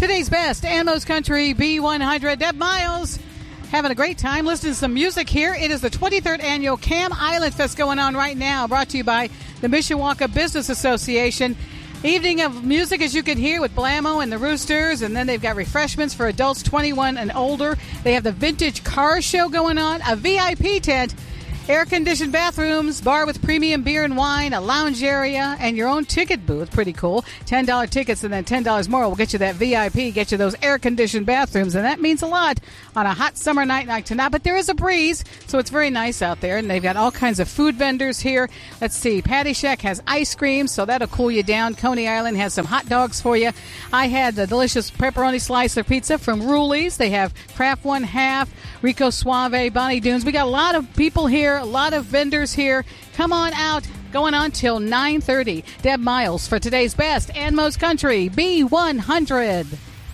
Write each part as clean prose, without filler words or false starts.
Today's best and most country B100. Deb Miles having a great time listening to some music here. It is the 23rd annual Cam Island Fest going on right now, brought to you by the Mishawaka Business Association. Evening of music, as you can hear, with Blammo and the Roosters, and then they've got refreshments for adults 21 and older. They have the Vintage Car Show going on, a VIP tent, air-conditioned bathrooms, bar with premium beer and wine, a lounge area, and your own ticket booth. Pretty cool. $10 tickets and then $10 more will get you that VIP, get you those air-conditioned bathrooms, and that means a lot on a hot summer night like tonight. But there is a breeze, so it's very nice out there, and they've got all kinds of food vendors here. Let's see. Patty Shack has ice cream, so that'll cool you down. Coney Island has some hot dogs for you. I had the delicious pepperoni slice of pizza from Ruli's. They have Kraft One Half, Rico Suave, Bonnie Dunes. We got a lot of people here. A lot of vendors here. Come on out. Going on till 9:30. Deb Miles for today's best and most country B100.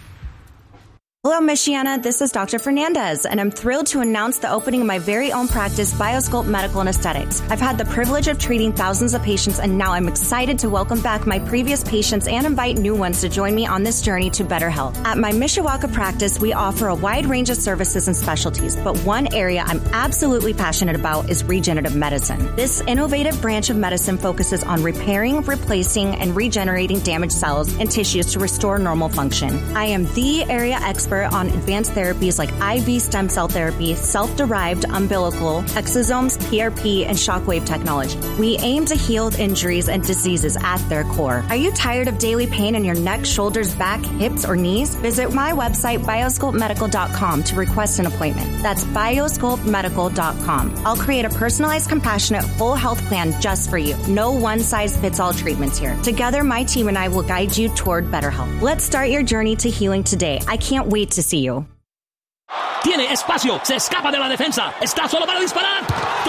Hello, Michiana. This is Dr. Fernandez, and I'm thrilled to announce the opening of my very own practice, Biosculpt Medical and Aesthetics. I've had the privilege of treating thousands of patients, and now I'm excited to welcome back my previous patients and invite new ones to join me on this journey to better health. At my Mishawaka practice, we offer a wide range of services and specialties, but one area I'm absolutely passionate about is regenerative medicine. This innovative branch of medicine focuses on repairing, replacing, and regenerating damaged cells and tissues to restore normal function. I am the area expert on advanced therapies like IV stem cell therapy, self-derived umbilical, exosomes, PRP, and shockwave technology. We aim to heal injuries and diseases at their core. Are you tired of daily pain in your neck, shoulders, back, hips, or knees? Visit my website, biosculptmedical.com, to request an appointment. That's biosculptmedical.com. I'll create a personalized, compassionate, full health plan just for you. No one-size-fits-all treatments here. Together, my team and I will guide you toward better health. Let's start your journey to healing today. I can't wait to see you. Tiene espacio, se escapa de la defensa, está solo para disparar.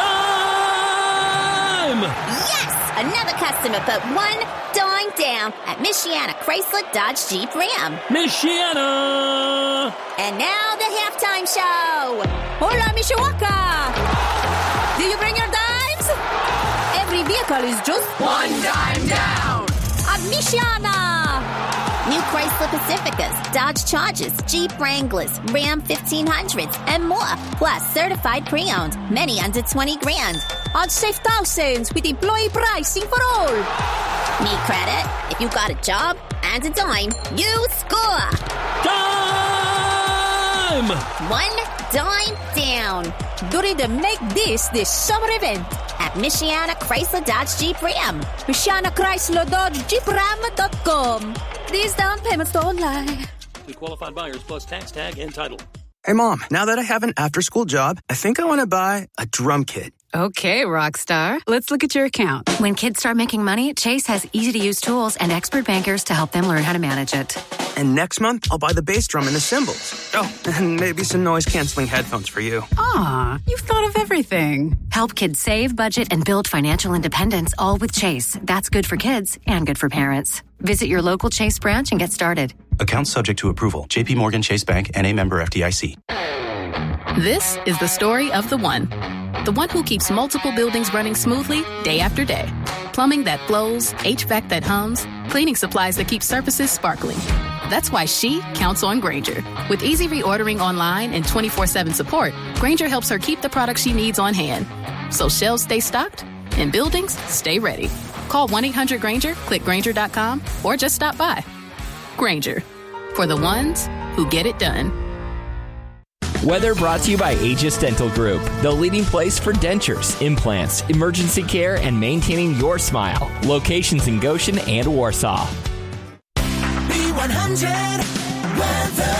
Time! Yes! Another customer put one dime down at Michiana Chrysler Dodge Jeep Ram. Michiana! And now the halftime show. Hola, Mishawaka! Do you bring your dimes? Every vehicle is just one dime down at Michiana. New Chrysler Pacificas, Dodge Chargers, Jeep Wranglers, Ram 1500s, and more. Plus certified pre-owned, many under 20 grand. On save thousands with employee pricing for all. Need credit? If you got a job and a dime, you score. Time! One dime down during the Make This summer event at Michiana Chrysler Dodge Jeep Ram. Michiana Chrysler Dodge Jeep Ram.com. These down payments don't lie. To qualified buyers plus tax tag and title. Hey, Mom, now that I have an after-school job, I think I want to buy a drum kit. Okay, Rockstar. Let's look at your account. When kids start making money, Chase has easy-to-use tools and expert bankers to help them learn how to manage it. And next month, I'll buy the bass drum and the cymbals. Oh, and maybe some noise-canceling headphones for you. Aw, you've thought of everything. Help kids save, budget, and build financial independence, all with Chase. That's good for kids and good for parents. Visit your local Chase branch and get started. Account subject to approval. J.P. Morgan Chase Bank, N.A. member FDIC. This is the story of the one who keeps multiple buildings running smoothly day after day. Plumbing that flows, HVAC that hums, cleaning supplies that keep surfaces sparkling. That's why she counts on Grainger. With easy reordering online and 24/7 support, Grainger helps her keep the products she needs on hand. So shelves stay stocked and buildings stay ready. Call 1-800-GRAINGER, click Grainger.com, or just stop by. Grainger, for the ones who get it done. Weather brought to you by Aegis Dental Group, the leading place for dentures, implants, emergency care, and maintaining your smile. Locations in Goshen and Warsaw. B100 weather.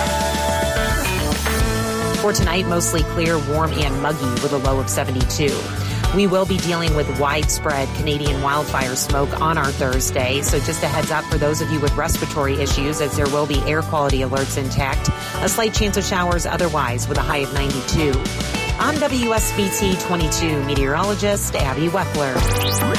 For tonight, mostly clear, warm, and muggy with a low of 72. We will be dealing with widespread Canadian wildfire smoke on our Thursday, so just a heads up for those of you with respiratory issues, as there will be air quality alerts intact. A slight chance of showers otherwise with a high of 92. I'm WSBT 22 meteorologist Abby Weckler.